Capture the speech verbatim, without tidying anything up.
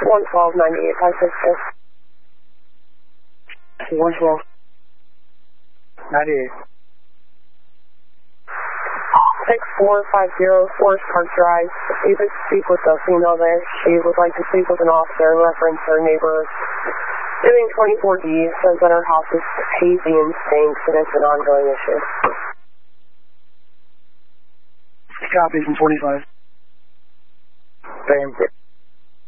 one twelve ninety-eight five six six. one twelve ninety-eight. six four five zero Forest Park Drive. You could speak with the female there. She would like to speak with an officer in reference to her neighbor. Doing twenty-four D says that her house is hazy and stinks and it's an ongoing issue. Copy from forty-five. Same.